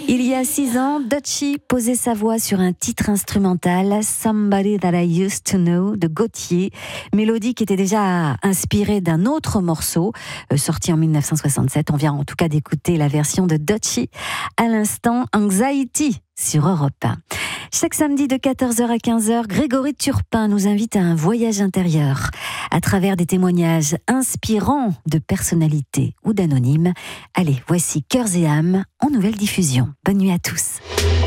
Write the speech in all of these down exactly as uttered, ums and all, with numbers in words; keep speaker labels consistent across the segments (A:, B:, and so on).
A: Il y a six ans, Dutchy posait sa voix sur un titre instrumental, Somebody That I Used to Know, de Gautier, mélodie qui était déjà inspirée d'un autre morceau, euh, sorti en dix-neuf cent soixante-sept. On vient en tout cas d'écouter la version de Dutchy, à l'instant Anxiety sur Europe un. Chaque samedi de quatorze heures à quinze heures, Grégory Turpin nous invite à un voyage intérieur à travers des témoignages inspirants de personnalités ou d'anonymes. Allez, voici Cœurs et âmes en nouvelle diffusion. Bonne nuit à tous.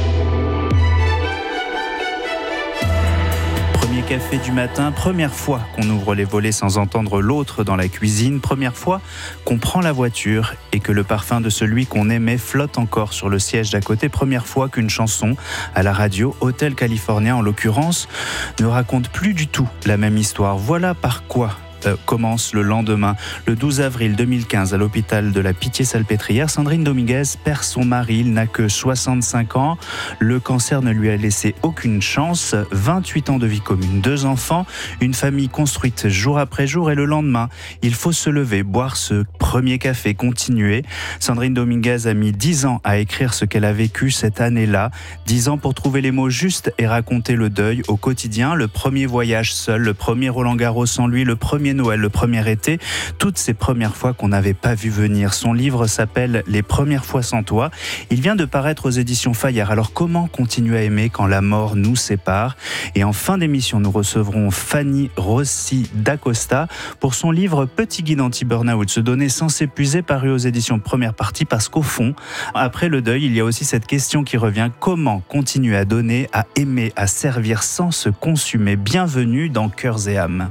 B: Premier café du matin, première fois qu'on ouvre les volets sans entendre l'autre dans la cuisine, première fois qu'on prend la voiture et que le parfum de celui qu'on aimait flotte encore sur le siège d'à côté, première fois qu'une chanson à la radio, Hotel California en l'occurrence, ne raconte plus du tout la même histoire. Voilà par quoi Euh, commence le lendemain, le douze avril deux mille quinze, à l'hôpital de la Pitié-Salpêtrière. Sandrine Dominguez perd son mari, il n'a que soixante-cinq ans. Le cancer ne lui a laissé aucune chance. vingt-huit ans de vie commune, deux enfants, une famille construite jour après jour. Et le lendemain, il faut se lever, boire ce premier café, continuer. Sandrine Dominguez a mis dix ans à écrire ce qu'elle a vécu cette année-là. dix ans pour trouver les mots justes et raconter le deuil au quotidien. Le premier voyage seul, le premier Roland-Garros sans lui, le premier Noël, le premier été, toutes ces premières fois qu'on n'avait pas vu venir. Son livre s'appelle « Les premières fois sans toi ». Il vient de paraître aux éditions Fayard. Alors comment continuer à aimer quand la mort nous sépare ? Et en fin d'émission, nous recevrons Fanny Rossi d'Acosta pour son livre « Petit guide anti-burnout, se donner sans s'épuiser » paru aux éditions Première Partie, parce qu'au fond, après le deuil, il y a aussi cette question qui revient : comment continuer à donner, à aimer, à servir sans se consumer ? Bienvenue dans Cœurs et âmes.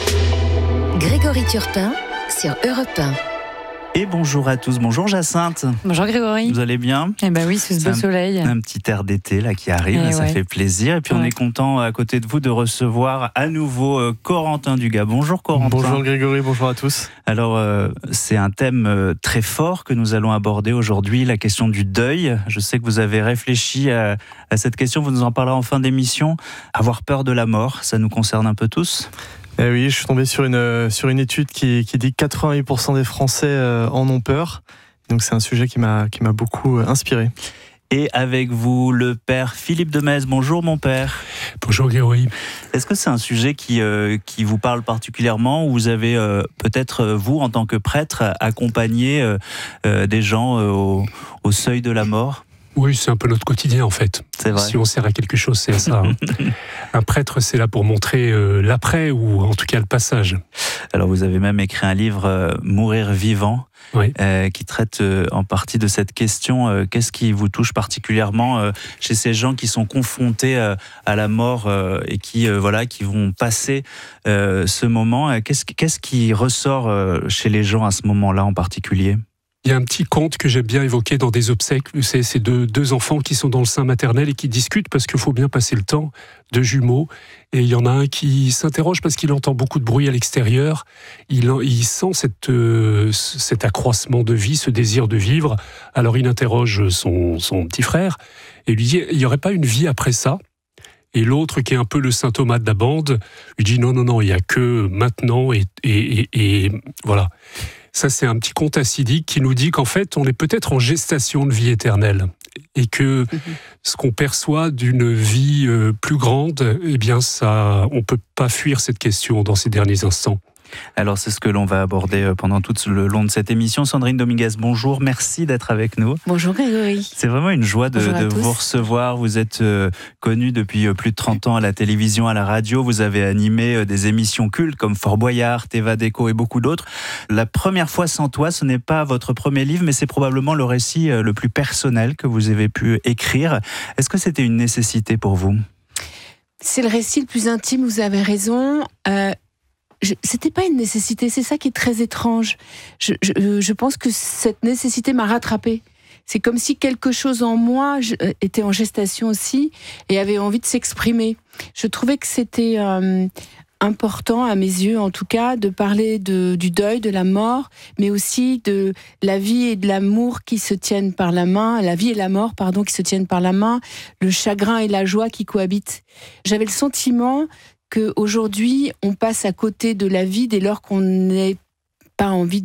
C: Grégory Turpin sur Europe un.
B: Et bonjour à tous, bonjour Jacinthe.
D: Bonjour Grégory.
B: Vous allez bien ?
D: Eh ben oui, sous ce beau
B: un,
D: soleil.
B: Un petit air d'été là qui arrive,
D: eh
B: ça
D: ouais.
B: fait plaisir. Et puis ouais. On est content à côté de vous de recevoir à nouveau euh, Corentin Dugas. Bonjour Corentin.
E: Bonjour Grégory, bonjour à tous.
B: Alors euh, c'est un thème euh, très fort que nous allons aborder aujourd'hui, la question du deuil. Je sais que vous avez réfléchi à, à cette question, vous nous en parlerez en fin d'émission. Avoir peur de la mort, ça nous concerne un peu tous ?
E: Eh oui, je suis tombé sur une, sur une étude qui, qui dit que quatre-vingt-huit pour cent des Français en ont peur. Donc c'est un sujet qui m'a, qui m'a beaucoup inspiré.
B: Et avec vous, le père Philippe de Metz. Bonjour mon père.
F: Bonjour Grégory.
B: Est-ce que c'est un sujet qui, euh, qui vous parle particulièrement, ou vous avez euh, peut-être, vous, en tant que prêtre, accompagné euh, euh, des gens euh, au, au seuil de la mort ?
F: Oui, c'est un peu notre quotidien en fait.
B: C'est vrai.
F: Si on sert à quelque chose, c'est à ça. Hein. Un prêtre, c'est là pour montrer euh, l'après, ou en tout cas le passage.
B: Alors vous avez même écrit un livre, euh, Mourir vivant,
F: oui.
B: euh, qui traite euh, en partie de cette question. Euh, qu'est-ce qui vous touche particulièrement euh, chez ces gens qui sont confrontés euh, à la mort euh, et qui, euh, voilà, qui vont passer euh, ce moment ? Qu'est-ce, qu'est-ce qui ressort euh, chez les gens à ce moment-là en particulier ?
F: Il y a un petit conte que j'aime bien évoquer dans des obsèques. C'est ces deux, deux enfants qui sont dans le sein maternel et qui discutent parce qu'il faut bien passer le temps, deux jumeaux. Et il y en a un qui s'interroge parce qu'il entend beaucoup de bruit à l'extérieur. Il, il sent cette, euh, cet accroissement de vie, ce désir de vivre. Alors il interroge son, son petit frère et lui dit « Il n'y aurait pas une vie après ça ?» Et l'autre, qui est un peu le saint Thomas de la bande, lui dit « Non, non, non, il n'y a que maintenant et, et, et, et voilà ». Ça, c'est un petit conte acidique qui nous dit qu'en fait, on est peut-être en gestation de vie éternelle et que mmh. ce qu'on perçoit d'une vie euh, plus grande, eh bien, ça, on peut pas fuir cette question dans ces derniers instants.
B: Alors c'est ce que l'on va aborder pendant tout le long de cette émission. Sandrine Dominguez, bonjour, merci d'être avec nous.
D: Bonjour Grégory.
B: C'est vraiment une joie de, de vous recevoir. Vous êtes euh, connu depuis plus de trente ans à la télévision, à la radio. Vous avez animé euh, des émissions cultes comme Fort Boyard, Teva Déco et beaucoup d'autres. La première fois sans toi, ce n'est pas votre premier livre, mais c'est probablement le récit euh, le plus personnel que vous avez pu écrire. Est-ce que c'était une nécessité pour vous ?
G: C'est le récit le plus intime, vous avez raison. Euh, Je, c'était pas une nécessité, c'est ça qui est très étrange. Je, je, je pense que cette nécessité m'a rattrapée. C'est comme si quelque chose en moi je, était en gestation aussi et avait envie de s'exprimer. Je trouvais que c'était euh, important, à mes yeux en tout cas, de parler de, du deuil, de la mort, mais aussi de la vie et de l'amour qui se tiennent par la main, la vie et la mort, pardon, qui se tiennent par la main, le chagrin et la joie qui cohabitent. J'avais le sentiment qu'aujourd'hui, on passe à côté de la vie dès lors qu'on n'a pas envie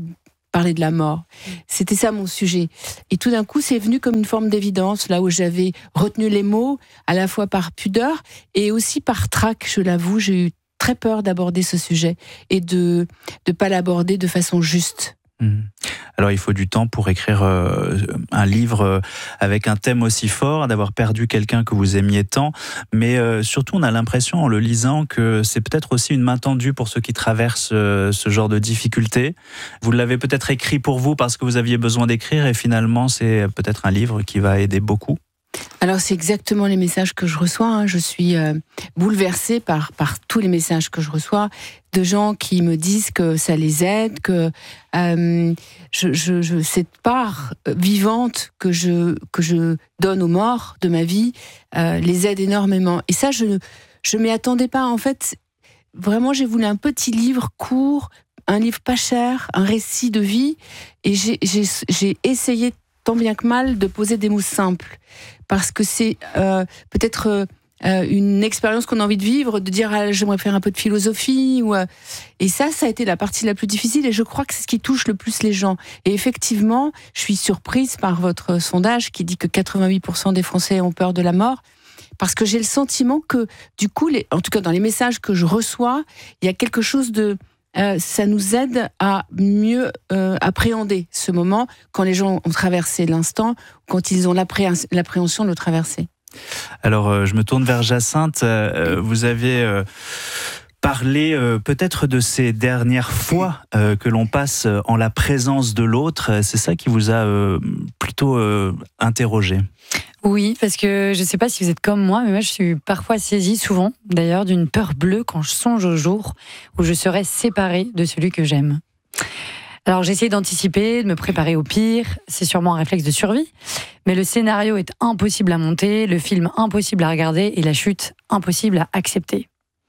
G: parler de la mort. C'était ça mon sujet. Et tout d'un coup, c'est venu comme une forme d'évidence, là où j'avais retenu les mots, à la fois par pudeur et aussi par trac, je l'avoue. J'ai eu très peur d'aborder ce sujet et de ne pas l'aborder de façon juste.
B: Mmh. Alors il faut du temps pour écrire euh, un livre euh, avec un thème aussi fort, d'avoir perdu quelqu'un que vous aimiez tant, mais euh, surtout on a l'impression en le lisant que c'est peut-être aussi une main tendue pour ceux qui traversent euh, ce genre de difficultés. Vous l'avez peut-être écrit pour vous parce que vous aviez besoin d'écrire et finalement c'est peut-être un livre qui va aider beaucoup.
G: Alors c'est exactement les messages que je reçois, hein. Je suis euh, bouleversée par, par tous les messages que je reçois, de gens qui me disent que ça les aide, que euh, je, je, je, cette part vivante que je, que je donne aux morts de ma vie euh, les aide énormément. Et ça, je ne m'y attendais pas. En fait, vraiment, j'ai voulu un petit livre court, un livre pas cher, un récit de vie, et j'ai, j'ai, j'ai essayé tant bien que mal de poser des mots simples, parce que c'est euh, peut-être euh, une expérience qu'on a envie de vivre, de dire ah, j'aimerais faire un peu de philosophie, ou, euh, et ça, ça a été la partie la plus difficile, et je crois que c'est ce qui touche le plus les gens. Et effectivement, je suis surprise par votre sondage qui dit que quatre-vingt-huit pour cent des Français ont peur de la mort, parce que j'ai le sentiment que, du coup, les, en tout cas dans les messages que je reçois, il y a quelque chose de... Euh, ça nous aide à mieux euh, appréhender ce moment quand les gens ont traversé l'instant, quand ils ont l'appré- l'appréhension de le traverser.
B: Alors, euh, je me tourne vers Jacinthe. Euh, vous avez euh, parlé euh, peut-être de ces dernières fois euh, que l'on passe en la présence de l'autre. C'est ça qui vous a euh, plutôt euh, interrogé.
D: Oui, parce que je ne sais pas si vous êtes comme moi, mais moi je suis parfois saisie, souvent d'ailleurs, d'une peur bleue quand je songe au jour où je serai séparée de celui que j'aime. Alors j'ai essayé d'anticiper, de me préparer au pire, c'est sûrement un réflexe de survie, mais le scénario est impossible à monter, le film impossible à regarder et la chute impossible à accepter.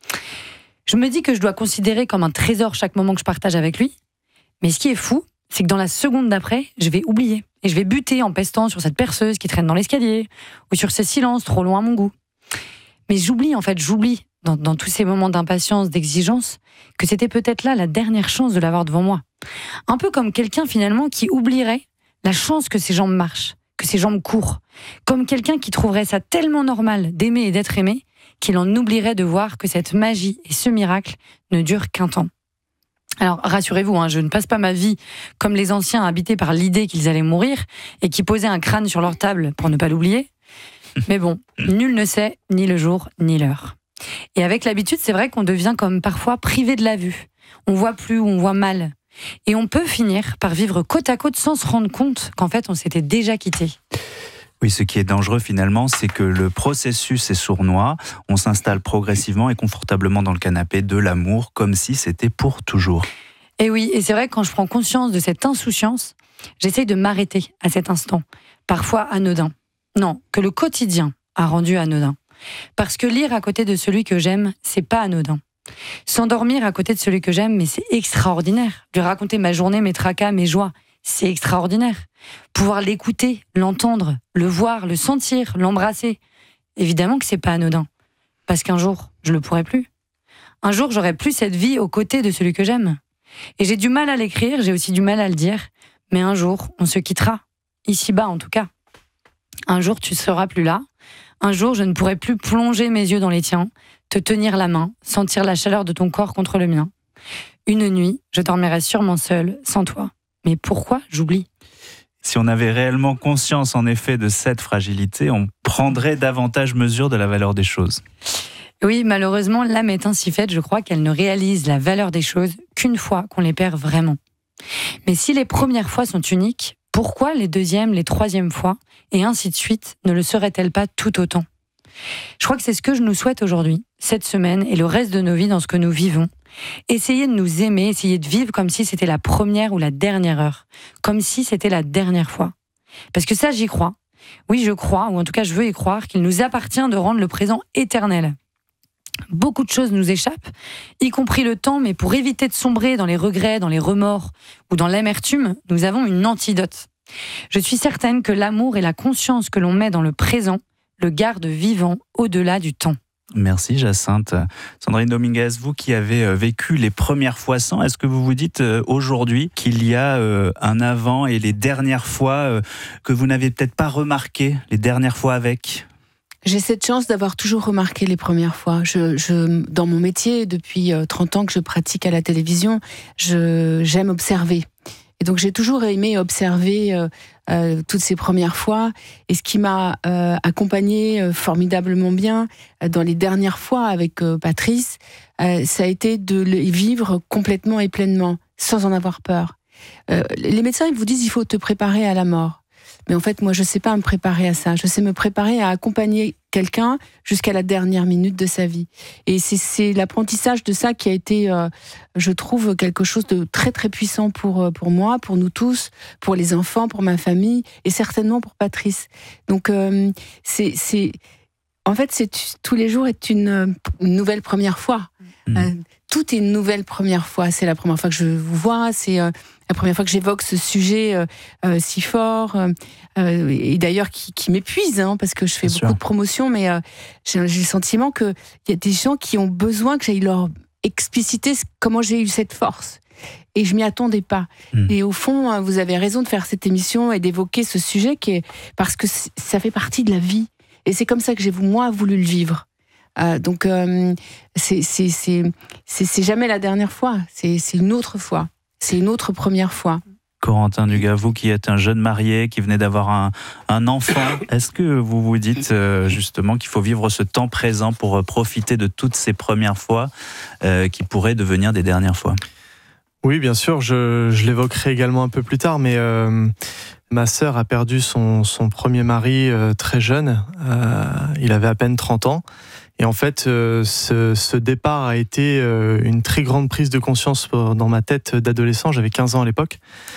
D: Je me dis que je dois considérer comme un trésor chaque moment que je partage avec lui, mais ce qui est fou, c'est que dans la seconde d'après, je vais oublier. Et je vais buter en pestant sur cette perceuse qui traîne dans l'escalier, ou sur ces silences trop loin à mon goût. Mais j'oublie, en fait, j'oublie, dans, dans tous ces moments d'impatience, d'exigence, que c'était peut-être là la dernière chance de l'avoir devant moi. Un peu comme quelqu'un, finalement, qui oublierait la chance que ses jambes marchent, que ses jambes courent. Comme quelqu'un qui trouverait ça tellement normal d'aimer et d'être aimé, qu'il en oublierait de voir que cette magie et ce miracle ne durent qu'un temps. Alors, rassurez-vous, hein, je ne passe pas ma vie comme les anciens habités par l'idée qu'ils allaient mourir et qui posaient un crâne sur leur table pour ne pas l'oublier. Mais bon, nul ne sait ni le jour ni l'heure. Et avec l'habitude, c'est vrai qu'on devient comme parfois privé de la vue. On voit plus ou on voit mal. Et on peut finir par vivre côte à côte sans se rendre compte qu'en fait, on s'était déjà quitté.
B: Oui, ce qui est dangereux finalement, c'est que le processus est sournois, on s'installe progressivement et confortablement dans le canapé de l'amour, comme si c'était pour toujours.
D: Et oui, et c'est vrai que quand je prends conscience de cette insouciance, j'essaye de m'arrêter à cet instant, parfois anodin. Non, que le quotidien a rendu anodin. Parce que lire à côté de celui que j'aime, c'est pas anodin. S'endormir à côté de celui que j'aime, mais c'est extraordinaire. Lui raconter ma journée, mes tracas, mes joies, c'est extraordinaire. Pouvoir l'écouter, l'entendre, le voir, le sentir, l'embrasser. Évidemment que c'est pas anodin. Parce qu'un jour, je le pourrai plus. Un jour, j'aurai plus cette vie aux côtés de celui que j'aime. Et j'ai du mal à l'écrire, j'ai aussi du mal à le dire. Mais un jour, on se quittera. Ici-bas, en tout cas. Un jour, tu seras plus là. Un jour, je ne pourrai plus plonger mes yeux dans les tiens, te tenir la main, sentir la chaleur de ton corps contre le mien. Une nuit, je dormirai sûrement seule, sans toi. Mais pourquoi j'oublie ?
B: Si on avait réellement conscience, en effet, de cette fragilité, on prendrait davantage mesure de la valeur des choses.
D: Oui, malheureusement, l'âme est ainsi faite, je crois, qu'elle ne réalise la valeur des choses qu'une fois qu'on les perd vraiment. Mais si les premières fois sont uniques, pourquoi les deuxièmes, les troisièmes fois, et ainsi de suite, ne le seraient-elles pas tout autant ? Je crois que c'est ce que je nous souhaite aujourd'hui, cette semaine et le reste de nos vies dans ce que nous vivons. Essayer de nous aimer, essayer de vivre comme si c'était la première ou la dernière heure, comme si c'était la dernière fois. Parce que ça, j'y crois. Oui, je crois, ou en tout cas je veux y croire, qu'il nous appartient de rendre le présent éternel. Beaucoup de choses nous échappent, y compris le temps, mais pour éviter de sombrer dans les regrets, dans les remords ou dans l'amertume, nous avons une antidote. Je suis certaine que l'amour et la conscience que l'on met dans le présent le gardent vivant au-delà du temps.
B: Merci Jacinthe. Sandrine Dominguez, vous qui avez vécu les premières fois sans, est-ce que vous vous dites aujourd'hui qu'il y a un avant et les dernières fois que vous n'avez peut-être pas remarqué, les dernières fois avec ?
G: J'ai cette chance d'avoir toujours remarqué les premières fois. Je, je, dans mon métier, depuis trente ans que je pratique à la télévision, je, j'aime observer. Et donc j'ai toujours aimé observer euh, euh, toutes ces premières fois. Et ce qui m'a euh, accompagnée euh, formidablement bien euh, dans les dernières fois avec euh, Patrice, euh, ça a été de les vivre complètement et pleinement, sans en avoir peur. Euh, les médecins, ils vous disent il faut te préparer à la mort. Mais en fait, moi, je ne sais pas me préparer à ça. Je sais me préparer à accompagner quelqu'un jusqu'à la dernière minute de sa vie. Et c'est, c'est l'apprentissage de ça qui a été, euh, je trouve, quelque chose de très, très puissant pour, pour moi, pour nous tous, pour les enfants, pour ma famille et certainement pour Patrice. Donc, euh, c'est, c'est, en fait, c'est, tous les jours est une, une nouvelle première fois. Mmh. Euh, tout est une nouvelle première fois. C'est la première fois que je vous vois, c'est euh, la première fois que j'évoque ce sujet euh, euh, si fort, euh, et d'ailleurs qui, qui m'épuise, hein, parce que je fais Bien beaucoup sûr. de promotions, mais euh, j'ai, j'ai le sentiment qu'il y a des gens qui ont besoin que j'aille leur expliciter comment j'ai eu cette force. Et je m'y attendais pas. Mmh. Et au fond, vous avez raison de faire cette émission et d'évoquer ce sujet qui est, parce que ça fait partie de la vie. Et c'est comme ça que j'ai, moi, voulu le vivre. Euh, donc, euh, c'est, c'est, c'est, c'est, c'est jamais la dernière fois, c'est, c'est une autre fois, c'est une autre première fois.
B: Corentin Dugas, vous qui êtes un jeune marié, qui venez d'avoir un, un enfant, est-ce que vous vous dites euh, justement qu'il faut vivre ce temps présent pour profiter de toutes ces premières fois euh, qui pourraient devenir des dernières fois ?
E: Oui, bien sûr, je, je l'évoquerai également un peu plus tard, mais euh, ma sœur a perdu son, son premier mari euh, très jeune, euh, il avait à peine trente ans. Et en fait, euh, ce, ce départ a été euh, une très grande prise de conscience dans ma tête d'adolescent. J'avais quinze ans à l'époque.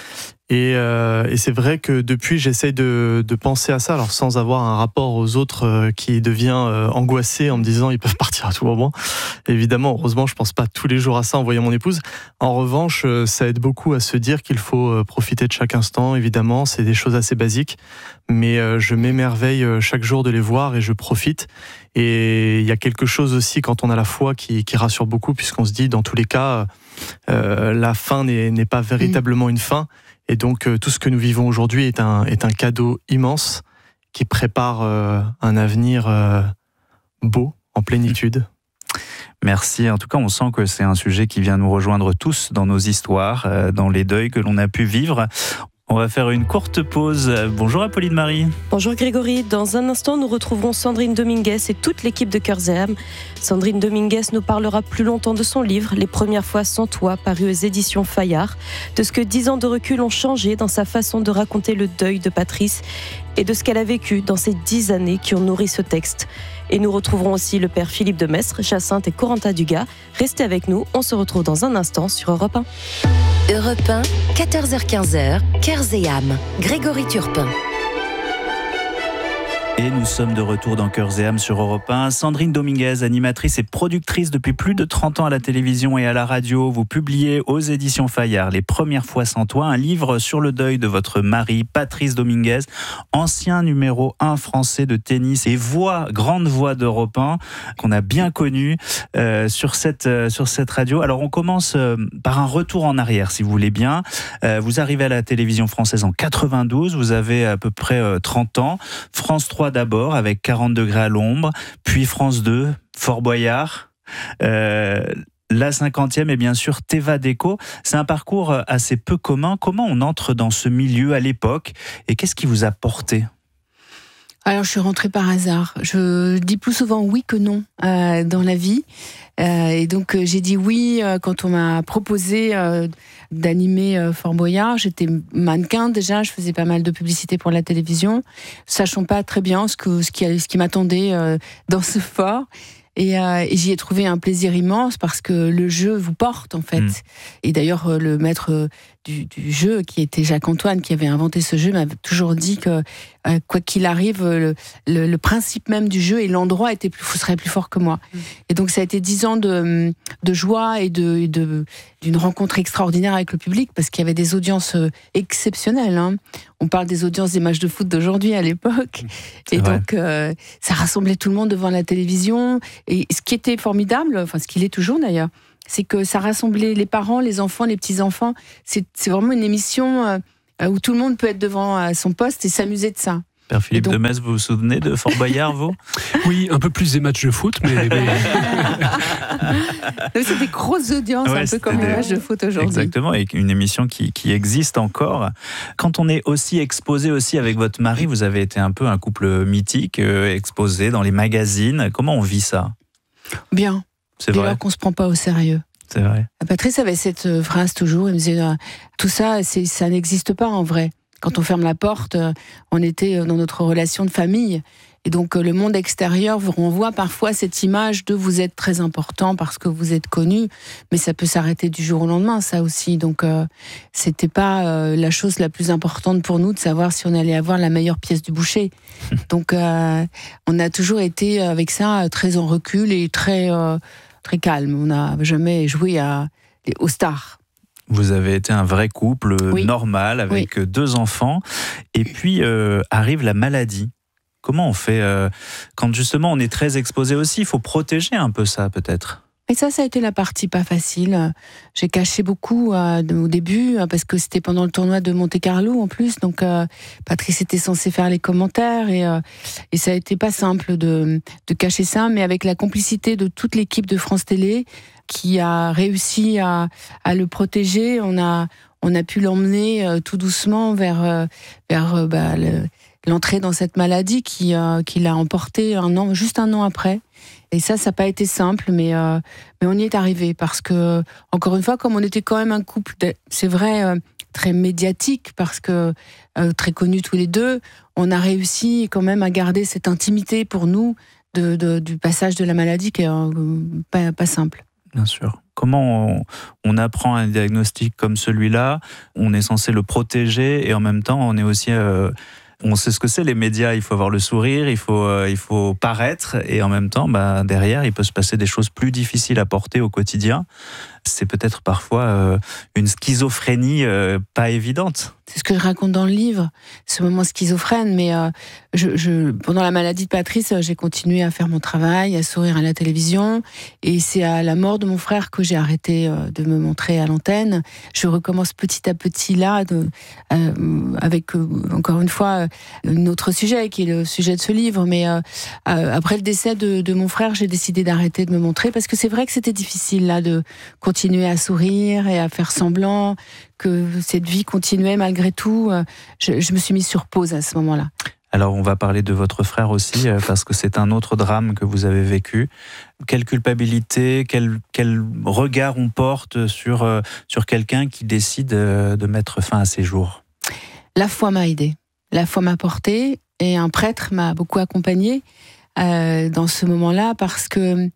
E: Et, euh, et c'est vrai que depuis, j'essaye de, de penser à ça, alors sans avoir un rapport aux autres euh, qui devient euh, angoissé en me disant ils peuvent partir à tout moment. Évidemment, heureusement, je pense pas tous les jours à ça en voyant mon épouse. En revanche, euh, ça aide beaucoup à se dire qu'il faut euh, profiter de chaque instant. Évidemment, c'est des choses assez basiques, mais euh, je m'émerveille euh, chaque jour de les voir et je profite. Et il y a quelque chose aussi quand on a la foi qui, qui rassure beaucoup, puisqu'on se dit dans tous les cas, euh, la fin n'est, n'est pas véritablement une fin. Et donc, euh, tout ce que nous vivons aujourd'hui est un, est un cadeau immense qui prépare euh, un avenir euh, beau, en plénitude.
B: Merci. En tout cas, on sent que c'est un sujet qui vient nous rejoindre tous dans nos histoires, euh, dans les deuils que l'on a pu vivre. On va faire une courte pause. Bonjour Apolline Marie.
H: Bonjour Grégory. Dans un instant, nous retrouverons Sandrine Dominguez et toute l'équipe de Cœurs et âmes. Sandrine Dominguez nous parlera plus longtemps de son livre « Les premières fois sans toi » paru aux éditions Fayard, de ce que dix ans de recul ont changé dans sa façon de raconter le deuil de Patrice et de ce qu'elle a vécu dans ces dix années qui ont nourri ce texte. Et nous retrouverons aussi le père Philippe de Maistre, Jacinthe et Corentin Dugas. Restez avec nous, on se retrouve dans un instant sur Europe un.
C: Europe un, quatorze heures quinze, Cœurs et âmes, Grégory Turpin.
B: Et nous sommes de retour dans Cœurs et âmes sur Europe un. Sandrine Dominguez, animatrice et productrice depuis plus de trente ans à la télévision et à la radio. Vous publiez aux éditions Fayard Les premières fois sans toi, un livre sur le deuil de votre mari, Patrice Dominguez, ancien numéro un français de tennis et voix, grande voix d'Europe un, qu'on a bien connu euh, sur, cette, euh, sur cette radio. Alors on commence euh, par un retour en arrière, si vous voulez bien. Euh, vous arrivez à la télévision française en quatre-vingt-douze, vous avez à peu près euh, trente ans. France trois d'abord, avec quarante degrés à l'ombre, puis France deux, Fort Boyard, euh, la cinquantième et bien sûr Teva Déco. C'est un parcours assez peu commun. Comment on entre dans ce milieu à l'époque et qu'est-ce qui vous a porté ?
G: Alors, je suis rentrée par hasard. Je dis plus souvent oui que non euh, dans la vie. Euh, et donc, euh, j'ai dit oui euh, quand on m'a proposé euh, d'animer euh, Fort Boyard. J'étais mannequin déjà, je faisais pas mal de publicité pour la télévision, sachant pas très bien ce, que, ce, qui, ce qui m'attendait euh, dans ce fort. Et, euh, et j'y ai trouvé un plaisir immense parce que le jeu vous porte en fait. Mmh. Et d'ailleurs, le maître du, du jeu, qui était Jacques-Antoine, qui avait inventé ce jeu, m'avait toujours dit que euh, quoi qu'il arrive, le, le, le principe même du jeu et l'endroit était plus, serait plus fort que moi. Mmh. Et donc ça a été dix ans de, de joie et de, et de, d'une rencontre extraordinaire avec le public, parce qu'il y avait des audiences exceptionnelles. Hein. On parle des audiences des matchs de foot d'aujourd'hui à l'époque. Et vrai. donc euh, ça rassemblait tout le monde devant la télévision. Et ce qui était formidable, enfin ce qu'il est toujours d'ailleurs, c'est que ça rassemblait les parents, les enfants, les petits-enfants. C'est, c'est vraiment une émission euh, où tout le monde peut être devant euh, son poste et s'amuser de ça.
B: Père Philippe
G: donc...
B: de Metz, vous vous souvenez de Fort Boyard, vous ?
F: Oui, un peu plus des matchs de foot, mais... mais...
G: c'est des grosses audiences, ouais, un peu comme des... les matchs de foot aujourd'hui.
B: Exactement, et une émission qui, qui existe encore. Quand on est aussi exposé aussi avec votre mari, vous avez été un peu un couple mythique, euh, exposé dans les magazines. Comment on vit ça ?
G: Bien. C'est Dès vrai. Lors qu'on se prend pas au sérieux.
B: C'est vrai.
G: Patrice avait cette phrase toujours, il me disait tout ça, c'est, ça n'existe pas en vrai. Quand on ferme la porte, on était dans notre relation de famille. Et donc le monde extérieur vous renvoie parfois cette image de vous êtes très important parce que vous êtes connu, mais ça peut s'arrêter du jour au lendemain, ça aussi. Donc euh, c'était pas euh, la chose la plus importante pour nous de savoir si on allait avoir la meilleure pièce du boucher. Donc euh, on a toujours été avec ça très en recul et très euh, très calme. On n'a jamais joué à, aux stars.
B: Vous avez été un vrai couple oui. normal avec oui. deux enfants. Et puis euh, arrive la maladie. Comment on fait euh, quand justement on est très exposé aussi ? Il faut protéger un peu ça peut-être.
G: Et ça, ça a été la partie pas facile. J'ai caché beaucoup euh, au début parce que c'était pendant le tournoi de Monte-Carlo en plus. Donc euh, Patrice était censé faire les commentaires et, euh, et ça a été pas simple de, de cacher ça. Mais avec la complicité de toute l'équipe de France Télé qui a réussi à, à le protéger, on a, on a pu l'emmener euh, tout doucement vers, euh, vers euh, bah, le, l'entrée dans cette maladie qui, euh, qui l'a emporté un an, juste un an après. Et ça, ça n'a pas été simple, mais, euh, mais on y est arrivé parce que, encore une fois, comme on était quand même un couple, c'est vrai, euh, très médiatique parce que euh, très connus tous les deux, on a réussi quand même à garder cette intimité pour nous de, de, du passage de la maladie qui est euh, pas, pas simple.
B: Bien sûr. Comment on, on apprend un diagnostic comme celui-là ? On est censé le protéger et en même temps, on est aussi... Euh, on sait ce que c'est les médias, il faut avoir le sourire, il faut, euh, il faut paraître et en même temps, bah, derrière, il peut se passer des choses plus difficiles à porter au quotidien. C'est peut-être parfois euh, une schizophrénie euh, pas évidente.
G: C'est ce que je raconte dans le livre, ce moment schizophrène. Mais euh, je, je, pendant la maladie de Patrice, j'ai continué à faire mon travail, à sourire à la télévision. Et c'est à la mort de mon frère que j'ai arrêté euh, de me montrer à l'antenne. Je recommence petit à petit là, de, euh, avec euh, encore une fois un autre sujet qui est le sujet de ce livre. Mais euh, euh, après le décès de, de mon frère, j'ai décidé d'arrêter de me montrer parce que c'est vrai que c'était difficile là de continuer à sourire et à faire semblant que cette vie continuait malgré tout. Je, je me suis mise sur pause à ce moment-là.
B: Alors on va parler de votre frère aussi, parce que c'est un autre drame que vous avez vécu. Quelle culpabilité, quel, quel regard on porte sur, sur quelqu'un qui décide de mettre fin à ses jours ?
G: La foi m'a aidée, la foi m'a portée, et un prêtre m'a beaucoup accompagnée euh, dans ce moment-là, parce que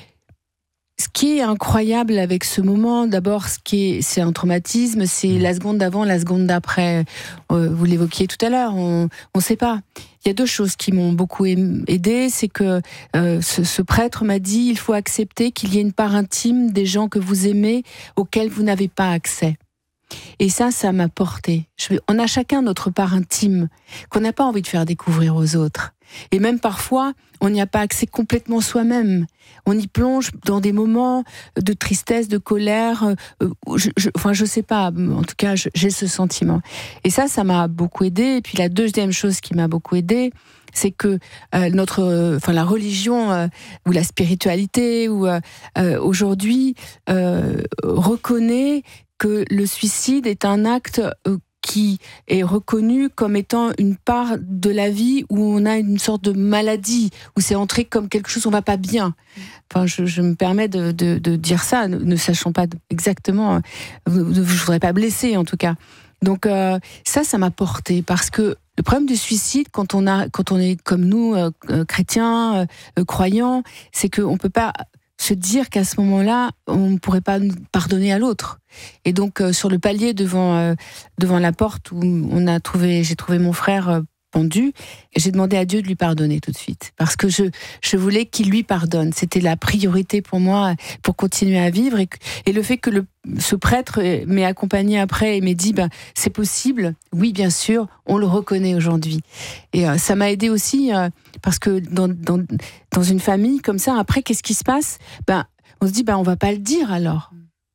G: ce qui est incroyable avec ce moment, d'abord, ce qui est, c'est un traumatisme, c'est la seconde d'avant, la seconde d'après. Euh, vous l'évoquiez tout à l'heure, on ne sait pas. Il y a deux choses qui m'ont beaucoup aidée, c'est que euh, ce, ce prêtre m'a dit, il faut accepter qu'il y ait une part intime des gens que vous aimez, auxquels vous n'avez pas accès. Et ça, ça m'a porté. Je, on a chacun notre part intime qu'on n'a pas envie de faire découvrir aux autres. Et même parfois, on n'y a pas accès complètement soi-même. On y plonge dans des moments de tristesse, de colère. Euh, je, je, enfin, je sais pas. En tout cas, je, j'ai ce sentiment. Et ça, ça m'a beaucoup aidée. Et puis la deuxième chose qui m'a beaucoup aidée, c'est que euh, notre, euh, enfin la religion euh, ou la spiritualité ou euh, euh, aujourd'hui euh, reconnaît que le suicide est un acte euh, qui est reconnu comme étant une part de la vie où on a une sorte de maladie, où c'est entré comme quelque chose où on va pas bien. Enfin, je, je me permets de, de, de dire ça, ne, ne sachant pas exactement, je ne voudrais pas blesser en tout cas. Donc euh, ça, ça m'a porté, parce que le problème du suicide, quand on, a, quand on est comme nous, euh, chrétiens, euh, croyants, c'est qu'on ne peut pas se dire qu'à ce moment-là, on ne pourrait pas pardonner à l'autre. Et donc, euh, sur le palier devant, euh, devant la porte où on a trouvé, j'ai trouvé mon frère euh, pendu, j'ai demandé à Dieu de lui pardonner tout de suite. Parce que je, je voulais qu'il lui pardonne. C'était la priorité pour moi, pour continuer à vivre. Et, et le fait que le, ce prêtre m'ait accompagné après et m'ait dit, ben, c'est possible, oui, bien sûr, on le reconnaît aujourd'hui. Et euh, ça m'a aidé aussi, euh, parce que dans, dans, dans une famille comme ça, après, qu'est-ce qui se passe? Ben, on se dit, ben, on va pas le dire alors.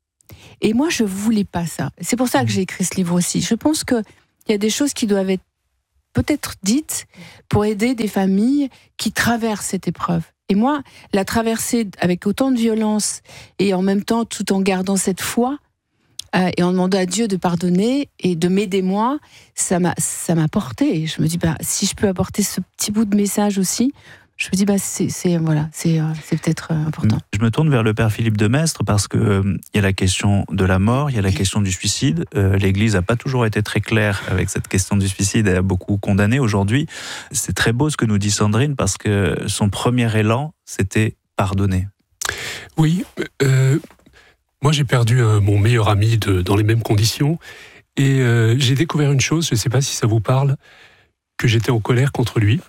G: Et moi, je voulais pas ça. C'est pour ça que j'ai écrit ce livre aussi. Je pense qu'il y a des choses qui doivent être peut-être dites pour aider des familles qui traversent cette épreuve. Et moi, la traverser avec autant de violence et en même temps tout en gardant cette foi euh, et en demandant à Dieu de pardonner et de m'aider moi, ça m'a, ça m'a porté. Et je me dis, bah, si je peux apporter ce petit bout de message aussi, je me dis, bah, c'est, c'est, voilà, c'est, c'est peut-être important.
B: Je me tourne vers le père Philippe de Maistre parce qu'il euh, y a la question de la mort, il y a la question du suicide. Euh, L'Église n'a pas toujours été très claire avec cette question du suicide, elle a beaucoup condamné aujourd'hui. C'est très beau ce que nous dit Sandrine parce que son premier élan, c'était pardonner.
F: Oui, euh, moi j'ai perdu un, mon meilleur ami de, dans les mêmes conditions et euh, j'ai découvert une chose, je ne sais pas si ça vous parle, que j'étais en colère contre lui.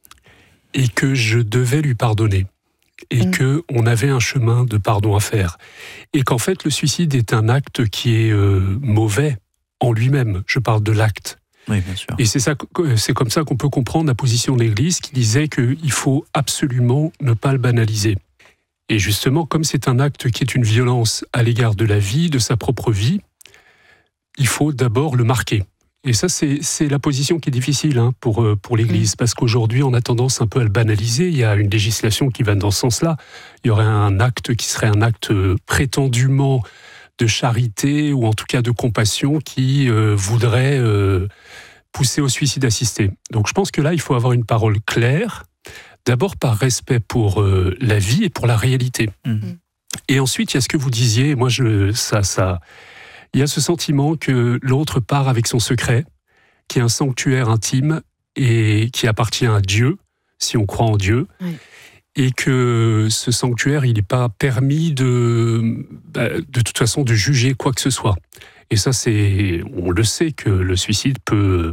F: Et que je devais lui pardonner, et mmh. qu'on avait un chemin de pardon à faire. Et qu'en fait, le suicide est un acte qui est euh, mauvais en lui-même. Je parle de l'acte.
B: Oui, bien sûr.
F: Et c'est, ça, c'est comme ça qu'on peut comprendre la position de l'Église qui disait qu'il faut absolument ne pas le banaliser. Et justement, comme c'est un acte qui est une violence à l'égard de la vie, de sa propre vie, il faut d'abord le marquer. Et ça, c'est, c'est la position qui est difficile hein, pour, pour l'Église, parce qu'aujourd'hui, on a tendance un peu à le banaliser. Il y a une législation qui va dans ce sens-là. Il y aurait un acte qui serait un acte prétendument de charité, ou en tout cas de compassion, qui euh, voudrait euh, pousser au suicide assisté. Donc je pense que là, il faut avoir une parole claire, d'abord par respect pour euh, la vie et pour la réalité. Mmh. Et ensuite, il y a ce que vous disiez, moi, je, ça... ça il y a ce sentiment que l'autre part avec son secret, qui est un sanctuaire intime et qui appartient à Dieu, si on croit en Dieu, oui. Et que ce sanctuaire, il n'est pas permis de, de toute façon de juger quoi que ce soit. Et ça, c'est, on le sait que le suicide peut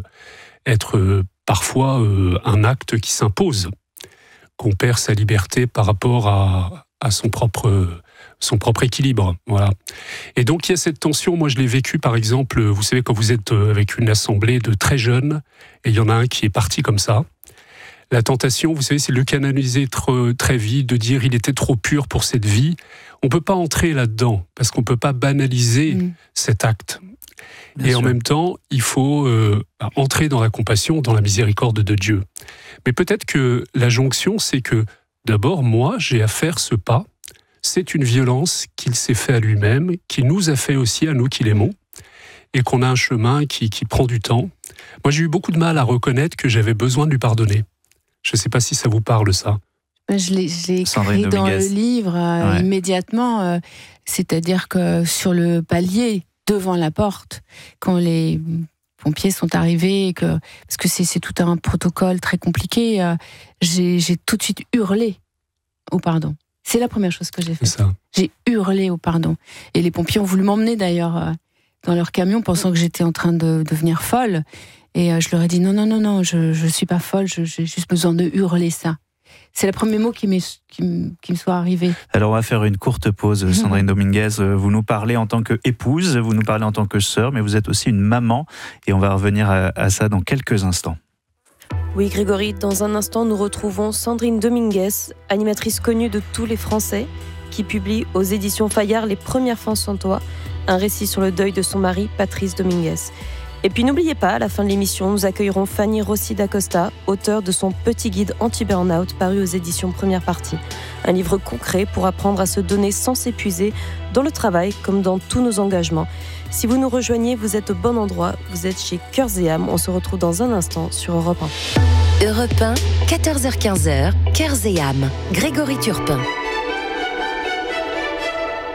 F: être parfois un acte qui s'impose, qu'on perd sa liberté par rapport à, à son propre son propre équilibre, voilà. Et donc il y a cette tension, moi je l'ai vécu par exemple, vous savez quand vous êtes avec une assemblée de très jeunes, et il y en a un qui est parti comme ça, la tentation, vous savez, c'est de le canaliser très, très vite, de dire il était trop pur pour cette vie. On ne peut pas entrer là-dedans, parce qu'on ne peut pas banaliser mmh. cet acte. Bien et sûr. En même temps, il faut euh, entrer dans la compassion, dans la miséricorde de Dieu. Mais peut-être que la jonction, c'est que d'abord, moi, j'ai à faire ce pas. C'est une violence qu'il s'est fait à lui-même, qu'il nous a fait aussi à nous qui l'aimons, et qu'on a un chemin qui, qui prend du temps. Moi, j'ai eu beaucoup de mal à reconnaître que j'avais besoin de lui pardonner. Je ne sais pas si ça vous parle, ça.
G: Je l'ai, je l'ai écrit dans le livre euh, ouais. immédiatement, euh, c'est-à-dire que sur le palier, devant la porte, quand les pompiers sont arrivés, que, parce que c'est, c'est tout un protocole très compliqué, euh, j'ai, j'ai tout de suite hurlé au pardon. C'est la première chose que j'ai faite. J'ai hurlé au pardon. Et les pompiers ont voulu m'emmener d'ailleurs euh, dans leur camion, pensant que j'étais en train de devenir folle. Et euh, je leur ai dit non, non, non, non, je ne suis pas folle, je, j'ai juste besoin de hurler ça. C'est le premier mot qui, m'est, qui, m, qui me soit arrivé.
B: Alors on va faire une courte pause, Sandrine Dominguez. Vous nous parlez en tant qu'épouse, vous nous parlez en tant que sœur, mais vous êtes aussi une maman. Et on va revenir à, à ça dans quelques instants.
H: Oui, Grégory, dans un instant, nous retrouvons Sandrine Dominguez, animatrice connue de tous les Français, qui publie aux éditions Fayard Les Premières fois sans toi, un récit sur le deuil de son mari, Patrice Dominguez. Et puis n'oubliez pas, à la fin de l'émission, nous accueillerons Fanny Rossi d'Acosta, auteure de son petit guide anti-burnout paru aux éditions Première Partie. Un livre concret pour apprendre à se donner sans s'épuiser dans le travail comme dans tous nos engagements. Si vous nous rejoignez, vous êtes au bon endroit, vous êtes chez Cœurs et âmes. On se retrouve dans un instant sur Europe un.
C: Europe un, quatorze heures quinze, Cœurs et âmes. Grégory Turpin.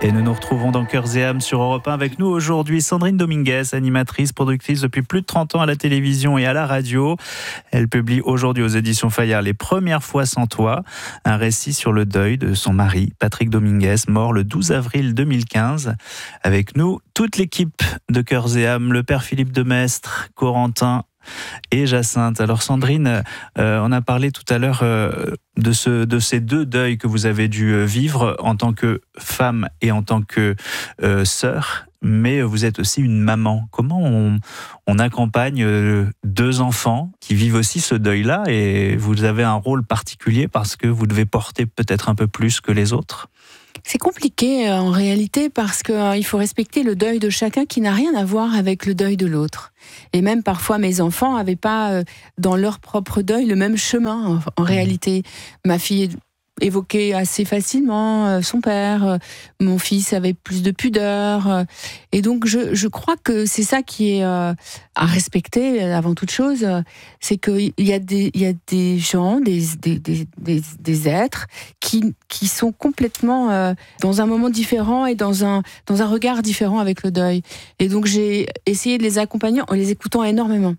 B: Et nous nous retrouvons dans Cœurs et âmes sur Europe un. Avec nous aujourd'hui Sandrine Dominguez, animatrice, productrice depuis plus de trente ans à la télévision et à la radio. Elle publie aujourd'hui aux éditions Fayard Les Premières fois sans toi, un récit sur le deuil de son mari, Patrick Dominguez, mort le douze avril deux mille quinze. Avec nous, toute l'équipe de Cœurs et âmes, le père Philippe Demestre, Corentin et Jacinthe. Alors Sandrine, euh, on a parlé tout à l'heure euh, de, ce, de ces deux deuils que vous avez dû vivre en tant que femme et en tant que euh, sœur, mais vous êtes aussi une maman. Comment on, on accompagne euh, deux enfants qui vivent aussi ce deuil-là, et vous avez un rôle particulier parce que vous devez porter peut-être un peu plus que les autres?
G: C'est compliqué euh, en réalité parce qu'il euh, faut respecter le deuil de chacun qui n'a rien à voir avec le deuil de l'autre. Et même parfois mes enfants n'avaient pas euh, dans leur propre deuil le même chemin en, en réalité. Ma fille évoquait assez facilement euh, son père, euh, mon fils avait plus de pudeur. Euh, et donc je, je crois que c'est ça qui est euh, à respecter avant toute chose, euh, c'est qu'il y a des, il y a des gens, des, des, des, des, des êtres qui, qui sont complètement euh, dans un moment différent et dans un, dans un regard différent avec le deuil. Et donc j'ai essayé de les accompagner en les écoutant énormément.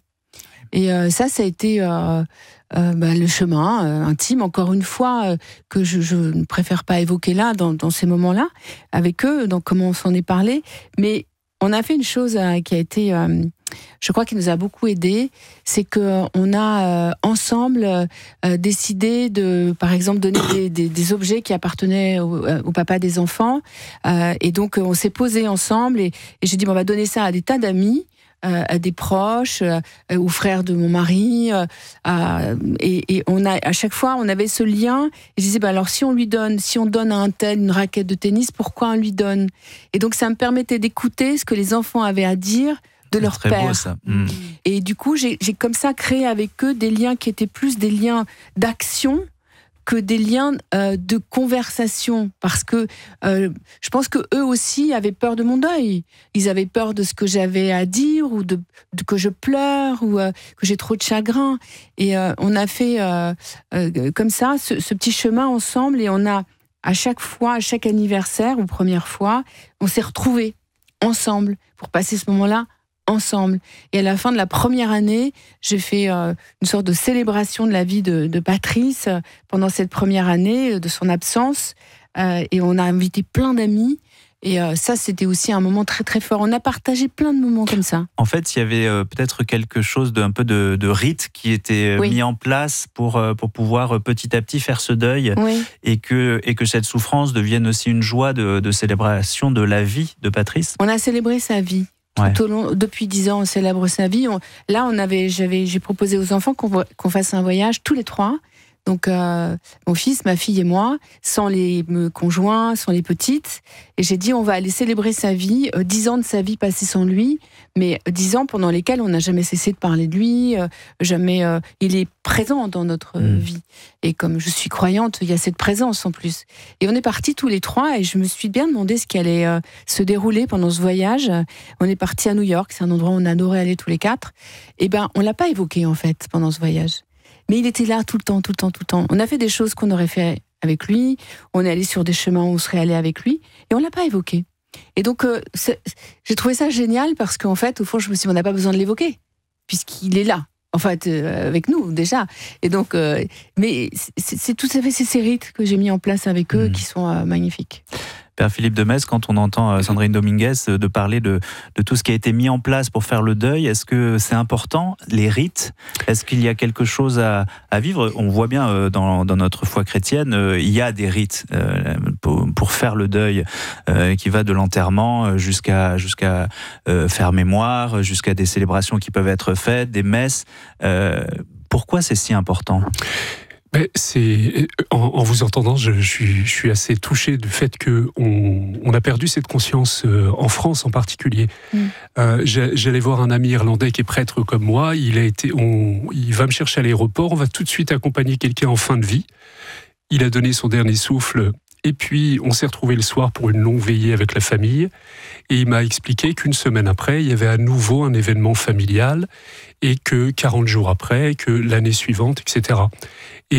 G: Et euh, ça, ça a été euh, euh, bah, le chemin euh, intime, encore une fois, euh, que je, je ne préfère pas évoquer là, dans, dans ces moments-là, avec eux, dans comment on s'en est parlé. Mais on a fait une chose euh, qui a été, euh, je crois, qui nous a beaucoup aidés, c'est qu'on a euh, ensemble euh, décidé de, par exemple, donner des, des, des objets qui appartenaient au, au papa des enfants. Euh, et donc, on s'est posés ensemble et, et j'ai dit, bon, on va donner ça à des tas d'amis. Euh, à des proches, euh, aux frères de mon mari, euh, à, et, et on a à chaque fois on avait ce lien. Et je disais bah alors si on lui donne, si on donne à un tel une raquette de tennis, pourquoi on lui donne? Et donc ça me permettait d'écouter ce que les enfants avaient à dire de leur
B: très
G: père.
B: Beau, ça. Mmh.
G: Et du coup j'ai, j'ai comme ça créé avec eux des liens qui étaient plus des liens d'action que des liens euh, de conversation, parce que euh, je pense que eux aussi avaient peur de mon deuil. Ils avaient peur de ce que j'avais à dire, ou de, de que je pleure, ou euh, que j'ai trop de chagrin. Et euh, on a fait euh, euh, comme ça ce, ce petit chemin ensemble, et on a à chaque fois, à chaque anniversaire ou première fois, on s'est retrouvés ensemble pour passer ce moment-là ensemble. Et à la fin de la première année, j'ai fait euh, une sorte de célébration de la vie de, de Patrice euh, pendant cette première année, euh, de son absence. Euh, et on a invité plein d'amis. Et euh, ça, c'était aussi un moment très très fort. On a partagé plein de moments comme ça.
B: En fait, il y avait euh, peut-être quelque chose d'un peu de, de rite qui était
G: oui.
B: mis en place pour, euh, pour pouvoir euh, petit à petit faire ce deuil,
G: oui.
B: et, que, et que cette souffrance devienne aussi une joie de, de célébration de la vie de Patrice.
G: On a célébré sa vie. Tout ouais. au long, depuis dix ans, on célèbre sa vie. On, là, on avait, j'avais, j'ai proposé aux enfants qu'on, qu'on fasse un voyage tous les trois. Donc, euh, mon fils, ma fille et moi, sans les conjoints, sans les petites. Et j'ai dit, on va aller célébrer sa vie, euh, dix ans de sa vie passée sans lui, mais dix ans pendant lesquels on n'a jamais cessé de parler de lui, euh, jamais, euh, il est présent dans notre mmh. vie. Et comme je suis croyante, il y a cette présence en plus. Et on est partis tous les trois, et je me suis bien demandé ce qui allait euh, se dérouler pendant ce voyage. On est partis à New York, c'est un endroit où on adorait aller tous les quatre. Et ben, on l'a pas évoqué en fait pendant ce voyage. Mais il était là tout le temps, tout le temps, tout le temps. On a fait des choses qu'on aurait fait avec lui. On est allé sur des chemins où on serait allé avec lui. Et on ne l'a pas évoqué. Et donc, euh, j'ai trouvé ça génial parce qu'en fait, au fond, je me suis dit, on n'a pas besoin de l'évoquer. Puisqu'il est là. En fait, euh, avec nous, déjà. Et donc, euh, mais c'est, c'est tout à fait ces rites que j'ai mis en place avec eux mmh. qui sont euh, magnifiques.
B: Père Philippe Demestre, quand on entend Sandrine Dominguez de parler de, de tout ce qui a été mis en place pour faire le deuil, est-ce que c'est important, les rites? Est-ce qu'il y a quelque chose à, à vivre? On voit bien dans, dans notre foi chrétienne, il y a des rites euh, pour, pour faire le deuil, euh, qui va de l'enterrement jusqu'à, jusqu'à euh, faire mémoire, jusqu'à des célébrations qui peuvent être faites, des messes. Euh, pourquoi c'est si important?
F: Mais c'est, en, en vous entendant, je, je, suis, je suis assez touché du fait qu'on on a perdu cette conscience euh, en France en particulier. Mm. Euh, j'allais voir un ami irlandais qui est prêtre comme moi. Il a été, on, il va me chercher à l'aéroport. On va tout de suite accompagner quelqu'un en fin de vie. Il a donné son dernier souffle. Et puis, on s'est retrouvés le soir pour une longue veillée avec la famille. Et il m'a expliqué qu'une semaine après, il y avait à nouveau un événement familial et que quarante jours après, que l'année suivante, et cetera. Et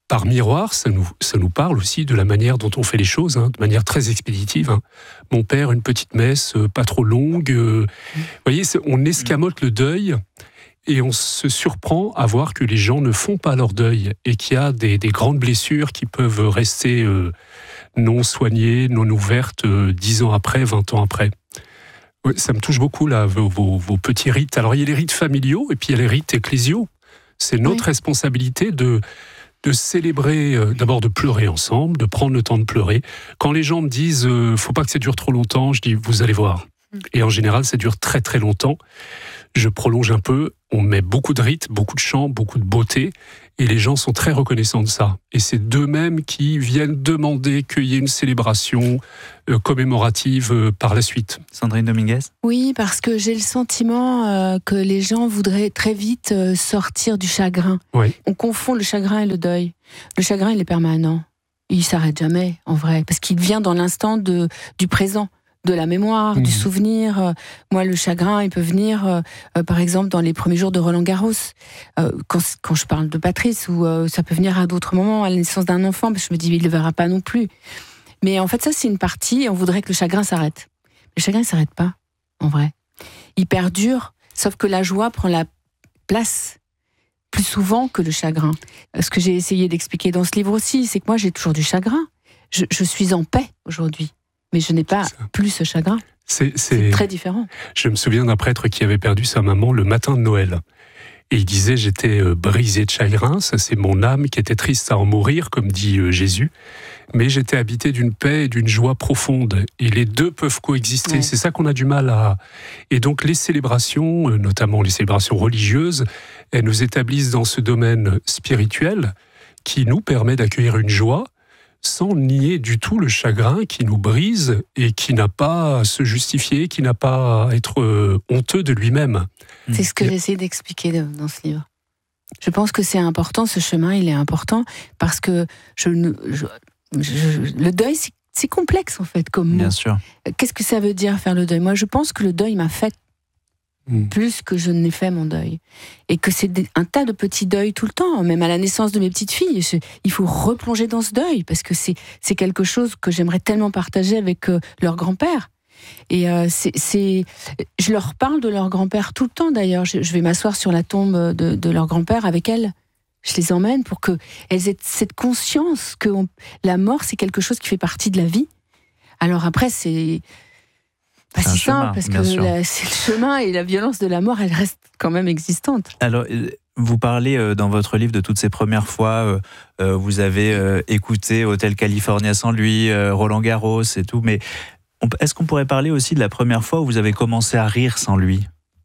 F: par miroir, ça nous, ça nous parle aussi de la manière dont on fait les choses, hein, de manière très expéditive. Hein. Mon père, une petite messe, euh, pas trop longue. Euh, vous voyez, on escamote le deuil et on se surprend à voir que les gens ne font pas leur deuil et qu'il y a des, des grandes blessures qui peuvent rester euh, non soignées, non ouvertes, euh, dix ans après, vingt ans après. Ouais, ça me touche beaucoup, là, vos, vos, vos petits rites. Alors, il y a les rites familiaux et puis il y a les rites ecclésiaux. C'est notre oui. responsabilité de... de célébrer, euh, d'abord de pleurer ensemble, de prendre le temps de pleurer. Quand les gens me disent euh, « faut pas que ça dure trop longtemps », je dis « vous allez voir ». Et en général, ça dure très très longtemps. Je prolonge un peu, on met beaucoup de rites, beaucoup de chants, beaucoup de beauté, et les gens sont très reconnaissants de ça. Et c'est d'eux-mêmes qui viennent demander qu'il y ait une célébration euh, commémorative euh, par la suite.
B: Sandrine Dominguez ?
G: Oui, parce que j'ai le sentiment euh, que les gens voudraient très vite euh, sortir du chagrin.
F: Oui.
G: On confond le chagrin et le deuil. Le chagrin, il est permanent. Il s'arrête jamais, en vrai, parce qu'il vient dans l'instant de, du présent. De la mémoire, mmh. du souvenir. Moi, le chagrin, il peut venir, euh, euh, par exemple, dans les premiers jours de Roland Garros, euh, quand, quand je parle de Patrice, ou euh, ça peut venir à d'autres moments, à la naissance d'un enfant, parce que je me dis, il ne le verra pas non plus. Mais en fait, ça, c'est une partie, et on voudrait que le chagrin s'arrête. Le chagrin ne s'arrête pas, en vrai. Il perdure, sauf que la joie prend la place plus souvent que le chagrin. Ce que j'ai essayé d'expliquer dans ce livre aussi, c'est que moi, j'ai toujours du chagrin. Je, je suis en paix aujourd'hui. Mais je n'ai pas plus ce chagrin. C'est, c'est... c'est très différent.
F: Je me souviens d'un prêtre qui avait perdu sa maman le matin de Noël. Et il disait « j'étais brisé de chagrin, ça c'est mon âme qui était triste à en mourir, comme dit Jésus. Mais j'étais habité d'une paix et d'une joie profonde. Et les deux peuvent coexister. Ouais. C'est ça qu'on a du mal à... Et donc les célébrations, notamment les célébrations religieuses, elles nous établissent dans ce domaine spirituel qui nous permet d'accueillir une joie sans nier du tout le chagrin qui nous brise et qui n'a pas à se justifier, qui n'a pas à être honteux de lui-même.
G: C'est ce que j'essaie d'expliquer dans ce livre. Je pense que c'est important, ce chemin, il est important, parce que je, je, je, le deuil, c'est, c'est complexe en fait comme mot.
B: Bien sûr.
G: Qu'est-ce que ça veut dire faire le deuil ? Moi, je pense que le deuil m'a fait plus que je n'ai fait mon deuil. Et que c'est des, un tas de petits deuils tout le temps, même à la naissance de mes petites filles. Je, il faut replonger dans ce deuil, parce que c'est, c'est quelque chose que j'aimerais tellement partager avec euh, leur grand-père. Et euh, c'est, c'est, je leur parle de leur grand-père tout le temps d'ailleurs. Je, je vais m'asseoir sur la tombe de, de leur grand-père avec elles. Je les emmène pour qu'elles aient cette conscience que on, la mort, c'est quelque chose qui fait partie de la vie. Alors après, c'est... Pas si simple, parce que la, c'est le chemin et la violence de la mort, elle reste quand même existante.
B: Alors, vous parlez dans votre livre de toutes ces premières fois, euh, vous avez euh, écouté Hotel California sans lui, euh, Roland Garros et tout, mais on, est-ce qu'on pourrait parler aussi de la première fois où vous avez commencé à rire sans lui ?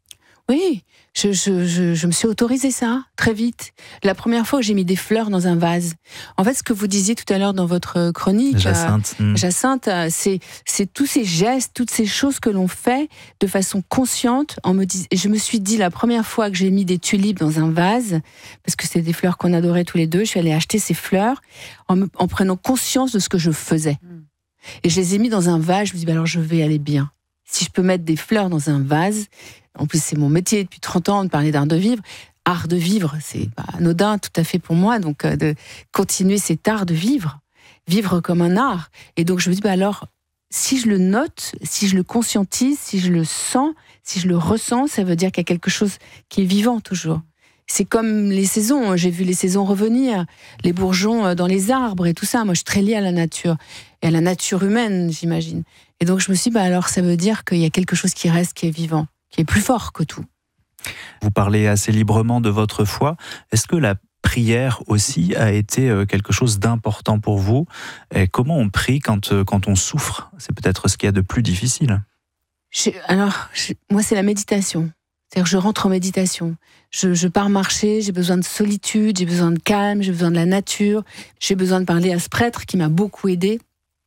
G: Oui, je, je, je, je me suis autorisé ça, très vite. La première fois où j'ai mis des fleurs dans un vase. En fait, ce que vous disiez tout à l'heure dans votre chronique,
B: Jacinthe,
G: euh, mmh. Jacinthe c'est, c'est tous ces gestes, toutes ces choses que l'on fait de façon consciente. En me dis, je me suis dit, la première fois que j'ai mis des tulipes dans un vase, parce que c'est des fleurs qu'on adorait tous les deux, je suis allée acheter ces fleurs en, me, en prenant conscience de ce que je faisais. Mmh. Et je les ai mis dans un vase, je me dis, bah alors je vais aller bien. Si je peux mettre des fleurs dans un vase, en plus c'est mon métier depuis trente ans de parler d'art de vivre, art de vivre, c'est pas anodin tout à fait pour moi, donc euh, de continuer cet art de vivre, vivre comme un art. Et donc je me dis, bah alors, si je le note, si je le conscientise, si je le sens, si je le ressens, ça veut dire qu'il y a quelque chose qui est vivant toujours. C'est comme les saisons, j'ai vu les saisons revenir, les bourgeons dans les arbres et tout ça. Moi, je suis très liée à la nature, et à la nature humaine, j'imagine. Et donc, je me suis dit, bah alors, ça veut dire qu'il y a quelque chose qui reste, qui est vivant, qui est plus fort que tout.
B: Vous parlez assez librement de votre foi. Est-ce que la prière aussi a été quelque chose d'important pour vous ? Et comment on prie quand, quand on souffre ? C'est peut-être ce qu'il y a de plus difficile.
G: Je, alors, je, moi, c'est la méditation. C'est-à-dire que je rentre en méditation. Je, je pars marcher, j'ai besoin de solitude, j'ai besoin de calme, j'ai besoin de la nature. J'ai besoin de parler à ce prêtre qui m'a beaucoup aidée,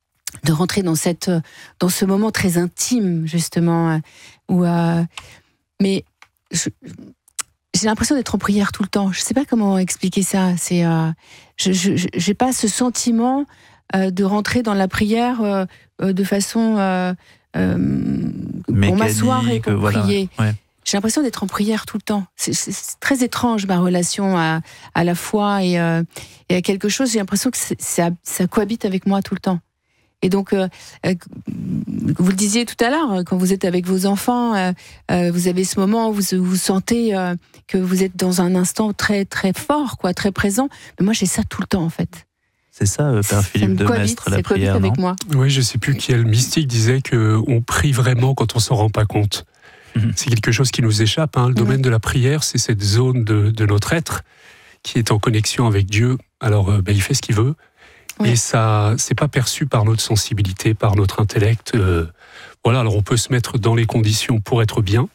G: de rentrer dans, cette, dans ce moment très intime, justement. Où, euh, mais je, j'ai l'impression d'être en prière tout le temps. Je ne sais pas comment expliquer ça. C'est, euh, je n'ai pas ce sentiment euh, de rentrer dans la prière euh, de façon... Euh, euh, pour m'asseoir et pour
B: voilà.
G: prier.
B: Ouais.
G: j'ai l'impression d'être en prière tout le temps. C'est, c'est, c'est très étrange, ma relation à, à la foi et, euh, et à quelque chose. J'ai l'impression que c'est, ça, ça cohabite avec moi tout le temps. Et donc, euh, euh, vous le disiez tout à l'heure, quand vous êtes avec vos enfants, euh, euh, vous avez ce moment où vous, vous sentez euh, que vous êtes dans un instant très, très fort, quoi, très présent. Mais moi, j'ai ça tout le temps, en fait.
B: C'est ça, euh, Père Philippe de Maistre, la prière, non ?
G: avec moi.
F: Oui, je ne sais plus quel mystique disait qu'on prie vraiment quand on ne s'en rend pas compte. Mmh. C'est quelque chose qui nous échappe. Hein. Le domaine mmh. de la prière, c'est cette zone de, de notre être qui est en connexion avec Dieu. Alors, euh, ben, il fait ce qu'il veut. Oui. Et ça, c'est pas perçu par notre sensibilité, par notre intellect. Euh, voilà, alors on peut se mettre dans les conditions pour être bien,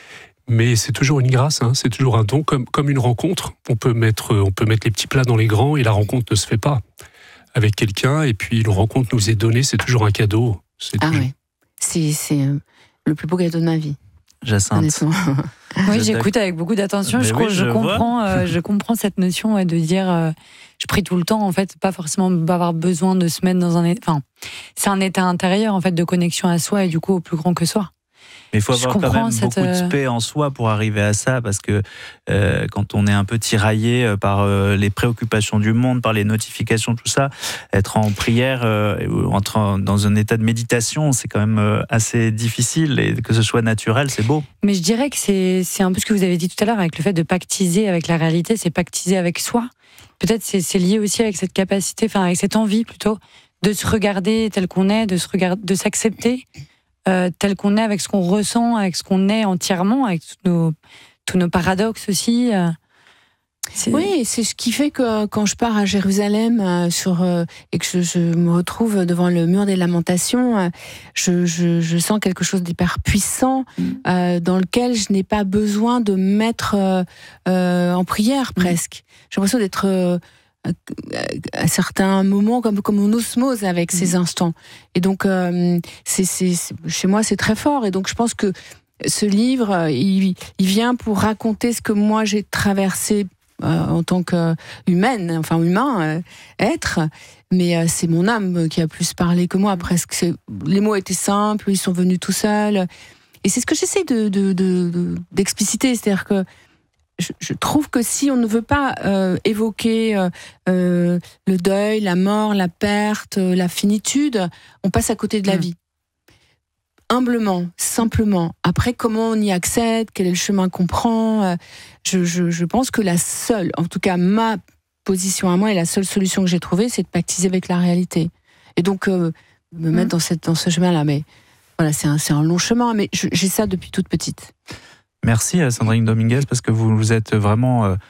F: mais c'est toujours une grâce, hein, c'est toujours un don, comme, comme une rencontre. On peut, mettre, on peut mettre les petits plats dans les grands et la rencontre ne se fait pas avec quelqu'un, et puis une rencontre nous est donnée, c'est toujours un cadeau. C'est
G: ah
F: toujours...
G: oui, c'est, c'est le plus beau cadeau de ma vie.
B: Jacinthe.
D: Oui, j'écoute avec beaucoup d'attention. Je,
B: oui,
D: je,
B: je,
D: comprends, euh, je comprends cette notion ouais, de dire euh, je prie tout le temps, en fait, pas forcément avoir besoin de se mettre dans un état. Enfin, c'est un état intérieur, en fait, de connexion à soi et du coup au plus grand que soi.
B: Mais il faut avoir quand même cette... beaucoup de paix en soi pour arriver à ça, parce que euh, quand on est un peu tiraillé par euh, les préoccupations du monde, par les notifications, tout ça, être en prière, euh, ou entrer dans un état de méditation, c'est quand même euh, assez difficile, et que ce soit naturel, c'est beau.
D: Mais je dirais que c'est, c'est un peu ce que vous avez dit tout à l'heure, avec le fait de pactiser avec la réalité, c'est pactiser avec soi. Peut-être c'est, c'est lié aussi avec cette capacité, enfin avec cette envie plutôt, de se regarder tel qu'on est, de, se regarder, de s'accepter Euh, tel qu'on est, avec ce qu'on ressent, avec ce qu'on est entièrement, avec tous nos, tous nos paradoxes aussi. Euh,
G: c'est... Oui, c'est ce qui fait que quand je pars à Jérusalem euh, sur, euh, et que je, je me retrouve devant le mur des lamentations, euh, je, je, je sens quelque chose d'hyper puissant euh, dans lequel je n'ai pas besoin de me mettre euh, euh, en prière presque. J'ai l'impression d'être... Euh, à certains moments comme, comme en osmose avec ces instants. Et donc, euh, c'est, c'est, c'est, chez moi, c'est très fort. Et donc, je pense que ce livre, il, il vient pour raconter ce que moi, j'ai traversé euh, en tant qu'humaine, enfin humain, euh, être. Mais euh, c'est mon âme qui a plus parlé que moi, presque. C'est, les mots étaient simples, ils sont venus tout seuls. Et c'est ce que j'essaie de, de, de, de, d'expliciter. C'est-à-dire que Je, je trouve que si on ne veut pas euh, évoquer euh, euh, le deuil, la mort, la perte, euh, la finitude, on passe à côté de la mmh. vie. Humblement, simplement. Après, comment on y accède, quel est le chemin qu'on prend, euh, je, je, je pense que la seule, en tout cas ma position à moi, et la seule solution que j'ai trouvée, c'est de pactiser avec la réalité. Et donc, euh, me mmh. mettre dans, cette, dans ce chemin-là. Mais voilà, c'est un, c'est un long chemin, mais je, j'ai ça depuis toute petite.
B: Merci à Sandrine Dominguez, parce que vous vous êtes vraiment euh,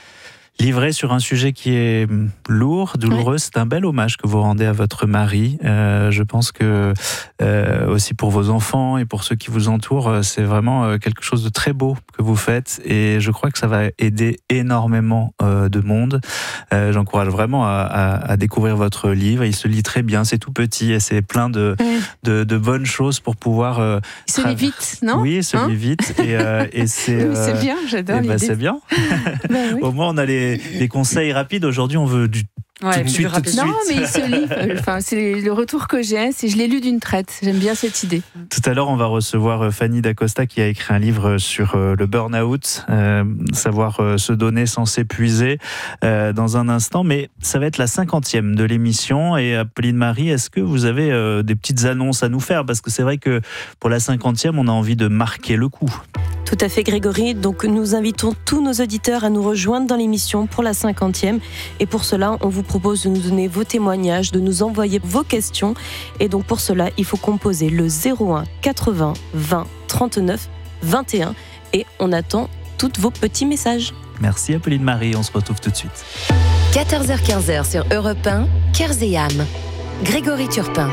B: livrée sur un sujet qui est lourd, douloureux. Ouais. C'est un bel hommage que vous rendez à votre mari. Euh, je pense que euh, aussi pour vos enfants et pour ceux qui vous entourent, c'est vraiment quelque chose de très beau que vous faites, et je crois que ça va aider énormément euh, de monde. Euh, j'encourage vraiment à, à, à découvrir votre livre. Il se lit très bien, c'est tout petit et c'est plein de, ouais. de, de bonnes choses pour pouvoir... Euh,
G: il se lit vite, non ?
B: Oui, il se hein lit vite. Et, euh, et c'est,
G: oui, c'est bien, j'adore l'idée.
B: Ben c'est bien. Ben oui. Au moins, on a les, les conseils rapides. Aujourd'hui, on veut du
D: Ouais,
B: tout de suite, tout de suite.
G: Non, mais il se lit. Enfin, c'est le retour que j'ai, c'est je l'ai lu d'une traite. J'aime bien cette idée.
B: Tout à l'heure, on va recevoir Fanny D'Acosta qui a écrit un livre sur le burn-out, euh, savoir se donner sans s'épuiser, euh, dans un instant. Mais ça va être la cinquantième de l'émission. Et Apolline Marie, est-ce que vous avez euh, des petites annonces à nous faire ? Parce que c'est vrai que pour la cinquantième, on a envie de marquer le coup.
H: Tout à fait, Grégory. Donc, nous invitons tous nos auditeurs à nous rejoindre dans l'émission pour la cinquantième. Et pour cela, on vous propose de nous donner vos témoignages, de nous envoyer vos questions. Et donc, pour cela, il faut composer le zéro un quatre-vingts vingt trente-neuf vingt et un. Et on attend tous vos petits messages.
B: Merci, Apolline Marie. On se retrouve tout de suite.
C: quatorze heures quinze sur Europe un, Cœurs et âmes. Grégory Turpin.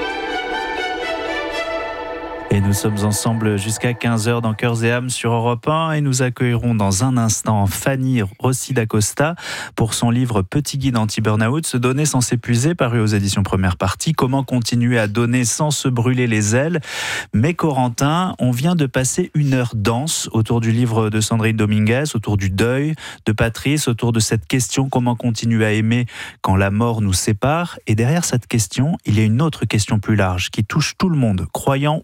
B: Et nous sommes ensemble jusqu'à quinze heures dans Cœurs et âmes sur Europe un, et nous accueillerons dans un instant Fanny Rossi d'Acosta pour son livre Petit guide anti-burnout, se donner sans s'épuiser, paru aux éditions Première Partie. Comment continuer à donner sans se brûler les ailes. Mais Corentin, on vient de passer une heure dense autour du livre de Sandrine Dominguez, autour du deuil de Patrice, autour de cette question comment continuer à aimer quand la mort nous sépare. Et derrière cette question, il y a une autre question plus large qui touche tout le monde, croyant ou non.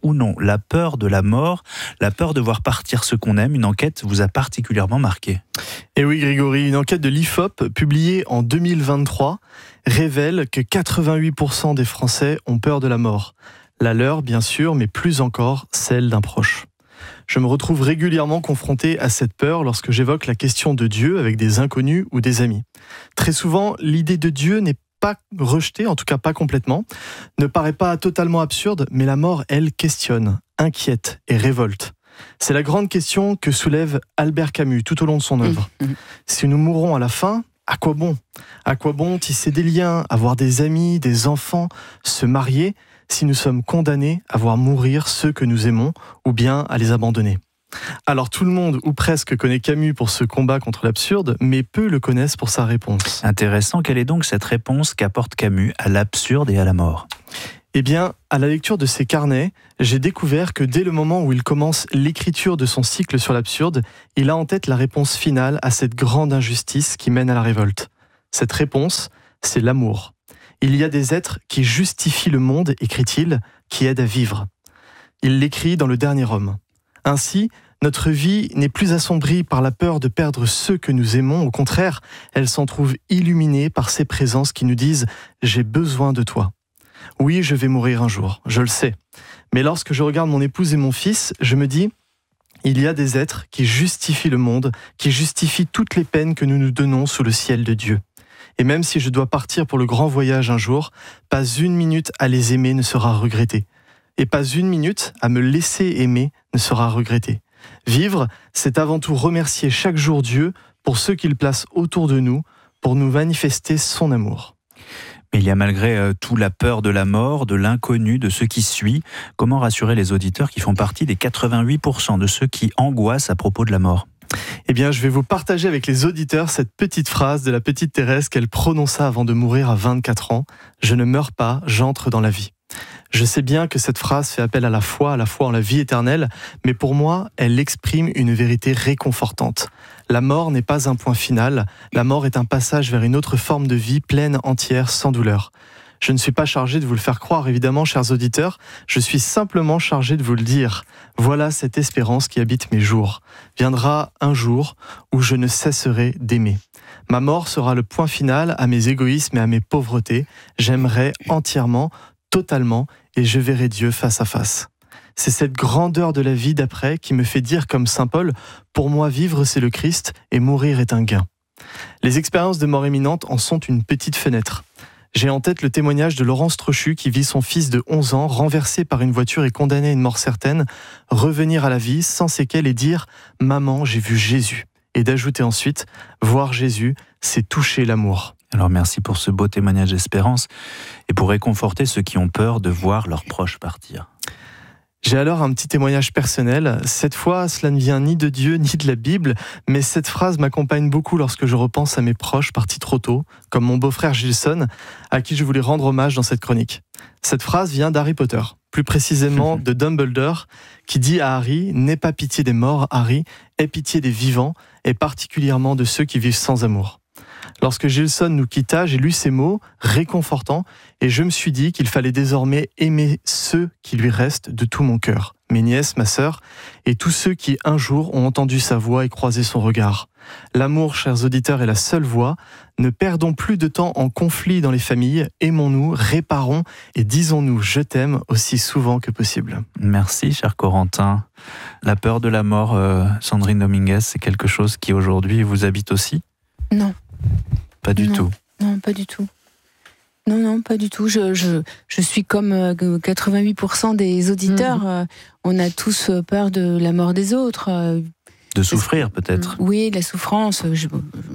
B: la peur de la mort, la peur de voir partir ce qu'on aime. Une enquête vous a particulièrement marqué.
E: Et oui Grégory, une enquête de l'I F O P publiée en deux mille vingt-trois révèle que quatre-vingt-huit pour cent des Français ont peur de la mort. La leur, bien sûr, mais plus encore celle d'un proche. Je me retrouve régulièrement confronté à cette peur lorsque j'évoque la question de Dieu avec des inconnus ou des amis. Très souvent, l'idée de Dieu n'est pas rejetée, en tout cas pas complètement, ne paraît pas totalement absurde, mais la mort, elle, questionne, inquiète et révolte. C'est la grande question que soulève Albert Camus tout au long de son œuvre. Mmh, mmh. Si nous mourons à la fin, à quoi bon ? À quoi bon tisser des liens, avoir des amis, des enfants, se marier, si nous sommes condamnés à voir mourir ceux que nous aimons ou bien à les abandonner ? Alors tout le monde, ou presque, connaît Camus pour ce combat contre l'absurde, mais peu le connaissent pour sa réponse.
B: Intéressant, quelle est donc cette réponse qu'apporte Camus à l'absurde et à la mort ?
E: Eh bien, à la lecture de ses carnets, j'ai découvert que dès le moment où il commence l'écriture de son cycle sur l'absurde, il a en tête la réponse finale à cette grande injustice qui mène à la révolte. Cette réponse, c'est l'amour. Il y a des êtres qui justifient le monde, écrit-il, qui aident à vivre. Il l'écrit dans Le Dernier Homme. Ainsi, notre vie n'est plus assombrie par la peur de perdre ceux que nous aimons. Au contraire, elle s'en trouve illuminée par ces présences qui nous disent « J'ai besoin de toi ». Oui, je vais mourir un jour, je le sais. Mais lorsque je regarde mon épouse et mon fils, je me dis, il y a des êtres qui justifient le monde, qui justifient toutes les peines que nous nous donnons sous le ciel de Dieu. Et même si je dois partir pour le grand voyage un jour, pas une minute à les aimer ne sera regrettée. Et pas une minute à me laisser aimer ne sera regrettée. Vivre, c'est avant tout remercier chaque jour Dieu pour ceux qu'il place autour de nous, pour nous manifester son amour.
B: Mais il y a malgré euh, tout la peur de la mort, de l'inconnu, de ce qui suit. Comment rassurer les auditeurs qui font partie des quatre-vingt-huit pour cent de ceux qui angoissent à propos de la mort ?
E: Eh bien, je vais vous partager avec les auditeurs cette petite phrase de la petite Thérèse qu'elle prononça avant de mourir à vingt-quatre ans. « Je ne meurs pas, j'entre dans la vie ». Je sais bien que cette phrase fait appel à la foi, à la foi en la vie éternelle, mais pour moi, elle exprime une vérité réconfortante. La mort n'est pas un point final, la mort est un passage vers une autre forme de vie pleine, entière, sans douleur. Je ne suis pas chargé de vous le faire croire, évidemment, chers auditeurs, je suis simplement chargé de vous le dire. Voilà cette espérance qui habite mes jours. Viendra un jour où je ne cesserai d'aimer. Ma mort sera le point final à mes égoïsmes et à mes pauvretés. J'aimerai entièrement, totalement, et je verrai Dieu face à face. C'est cette grandeur de la vie d'après qui me fait dire comme saint Paul, pour moi vivre c'est le Christ et mourir est un gain. Les expériences de mort imminente en sont une petite fenêtre. J'ai en tête le témoignage de Laurence Trochu qui vit son fils de onze ans renversé par une voiture et condamné à une mort certaine, revenir à la vie sans séquelles et dire « Maman, j'ai vu Jésus » et d'ajouter ensuite « Voir Jésus, c'est toucher l'amour ».
B: Alors merci pour ce beau témoignage d'espérance et pour réconforter ceux qui ont peur de voir leurs proches partir.
E: J'ai alors un petit témoignage personnel. Cette fois, cela ne vient ni de Dieu ni de la Bible, mais cette phrase m'accompagne beaucoup lorsque je repense à mes proches partis trop tôt, comme mon beau-frère Gilson, à qui je voulais rendre hommage dans cette chronique. Cette phrase vient d'Harry Potter, plus précisément de Dumbledore, qui dit à Harry « N'aie pas pitié des morts, Harry, aie pitié des vivants, et particulièrement de ceux qui vivent sans amour ». Lorsque Gilson nous quitta, j'ai lu ces mots réconfortants et je me suis dit qu'il fallait désormais aimer ceux qui lui restent de tout mon cœur, mes nièces, ma sœur, et tous ceux qui un jour ont entendu sa voix et croisé son regard. L'amour, chers auditeurs, est la seule voie. Ne perdons plus de temps en conflit dans les familles, aimons-nous, réparons et disons-nous « je t'aime » aussi souvent que possible.
B: Merci, cher Corentin. La peur de la mort, euh, Sandrine Dominguez, c'est quelque chose qui aujourd'hui vous habite aussi ?
G: Non.
B: Pas du
G: non,
B: tout.
G: Non, pas du tout. Non, non, pas du tout. Je, je, je suis comme quatre-vingt-huit pour cent des auditeurs. Mmh. On a tous peur de la mort des autres.
B: De souffrir, peut-être.
G: Oui, de la souffrance. J'ai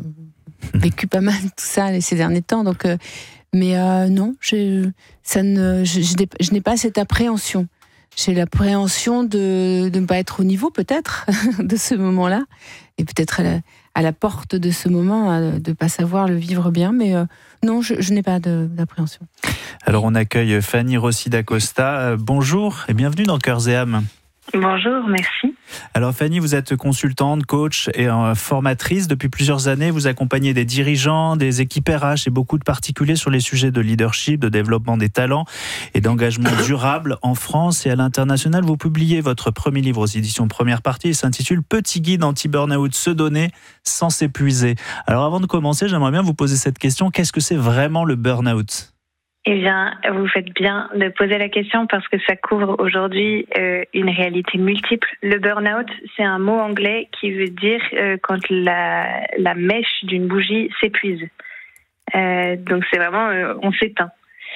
G: vécu pas mal tout ça ces derniers temps. Donc, euh, mais euh, non, je, ça ne, je, je, je n'ai pas cette appréhension. J'ai l'appréhension de, de ne pas être au niveau, peut-être, de ce moment-là. Et peut-être à la, à la porte de ce moment, de ne pas savoir le vivre bien. Mais euh, non, je, je n'ai pas de, d'appréhension.
B: Alors, on accueille Fanny Rossi d'Acosta. Euh, bonjour et bienvenue dans Cœurs et âmes.
I: Bonjour, merci.
B: Alors Fanny, vous êtes consultante, coach et euh, formatrice. Depuis plusieurs années, vous accompagnez des dirigeants, des équipes R H et beaucoup de particuliers sur les sujets de leadership, de développement des talents et d'engagement durable en France et à l'international. Vous publiez votre premier livre aux éditions Première Partie. Il s'intitule « Petit guide anti-burnout, se donner sans s'épuiser ». Alors avant de commencer, j'aimerais bien vous poser cette question. Qu'est-ce que c'est vraiment le burnout ?
I: Eh bien, vous faites bien de poser la question parce que ça couvre aujourd'hui euh, une réalité multiple. Le burn-out, c'est un mot anglais qui veut dire euh, quand la, la mèche d'une bougie s'épuise. Euh, donc c'est vraiment, euh, on s'éteint.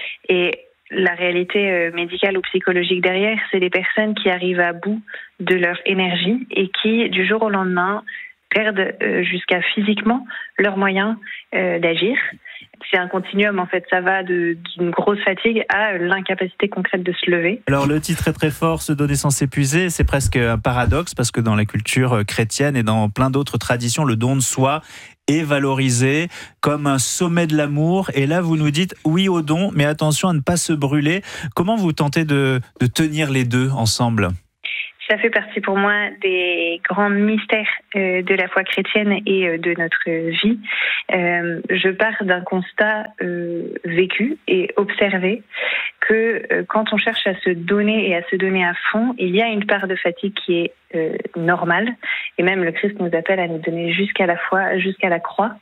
I: Et la réalité euh, médicale ou psychologique derrière, c'est les personnes qui arrivent à bout de leur énergie et qui, du jour au lendemain, perdent euh, jusqu'à physiquement leurs moyens euh, d'agir. C'est un continuum, en fait. Ça va de, d'une grosse fatigue à l'incapacité concrète de se lever.
B: Alors, le titre est très fort, se donner sans s'épuiser. C'est presque un paradoxe parce que dans la culture chrétienne et dans plein d'autres traditions, le don de soi est valorisé comme un sommet de l'amour. Et là, vous nous dites oui au don, mais attention à ne pas se brûler. Comment vous tentez de, de tenir les deux ensemble ?
I: Ça fait partie pour moi des grands mystères euh, de la foi chrétienne et euh, de notre vie. Euh, je pars d'un constat euh, vécu et observé que euh, quand on cherche à se donner et à se donner à fond, il y a une part de fatigue qui est euh, normale. Et même le Christ nous appelle à nous donner jusqu'à la foi, jusqu'à la croix.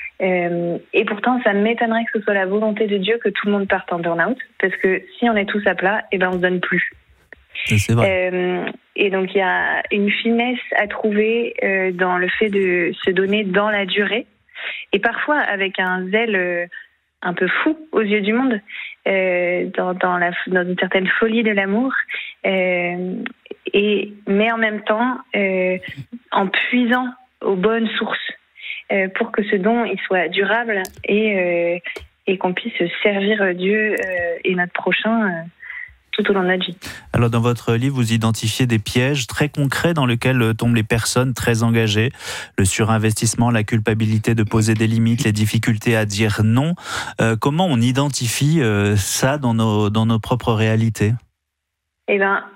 I: Euh, et pourtant, ça m'étonnerait que ce soit la volonté de Dieu que tout le monde parte en burn-out, parce que si on est tous à plat, eh ben on se donne plus.
B: C'est vrai.
I: Euh, et donc il y a une finesse à trouver euh, dans le fait de se donner dans la durée, et parfois avec un zèle euh, un peu fou aux yeux du monde, euh, dans, dans, la, dans une certaine folie de l'amour, euh, et, mais en même temps euh, en puisant aux bonnes sources euh, pour que ce don il soit durable et, euh, et qu'on puisse servir Dieu euh, et notre prochain euh, tout au long de notre vie.
B: Alors dans votre livre, vous identifiez des pièges très concrets dans lesquels tombent les personnes très engagées. Le surinvestissement, la culpabilité de poser des limites, les difficultés à dire non. Euh, comment on identifie euh, ça dans nos, dans nos propres réalités ?
I: Eh ben,